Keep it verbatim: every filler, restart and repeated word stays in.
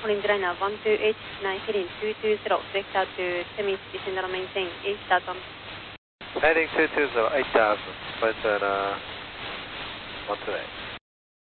Collins Liner one two eight nine heading two two zero, vector to Temis, descend and maintain eight thousand. Heading two two zero, eight thousand, flight at uh, one two eight.